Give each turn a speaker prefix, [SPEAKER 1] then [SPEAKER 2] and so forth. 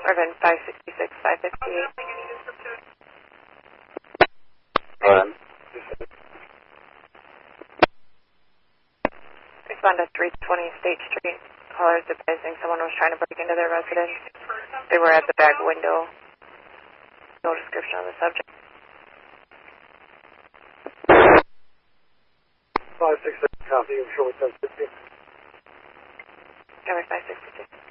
[SPEAKER 1] Urban 566, 558. Respond to 320 State Street. Callers advising someone was trying to break into their residence. They were at the back window. No description of the subject.
[SPEAKER 2] 566, copy. I'm sure with 1050.
[SPEAKER 1] Cover 566.